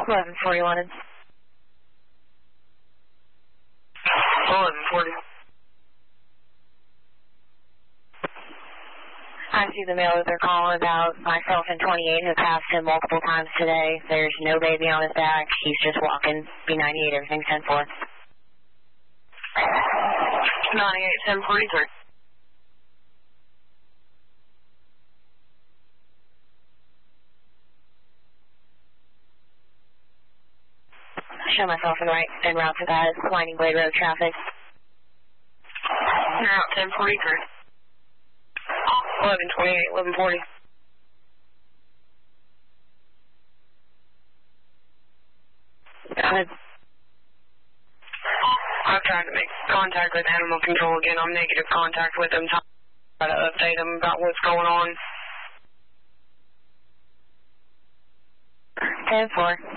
1141. 1140. I see the male that they're calling about. Myself and 28 have passed him multiple times today. There's no baby on his back. He's just walking. B98, everything's 10-4. 98, 1043. Show myself en route to that. Winding Blade Road traffic. You're out 1043. 1128, 1140. Go ahead. I've tried to make contact with Animal Control again. I'm negative contact with them. Try to update them about what's going on. 10-4.